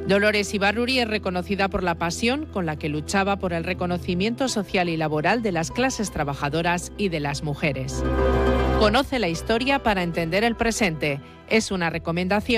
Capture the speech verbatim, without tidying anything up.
Dolores Ibárruri es reconocida por la pasión con la que luchaba por el reconocimiento social y laboral de las clases trabajadoras y de las mujeres. Conoce la historia para entender el presente. Es una recomendación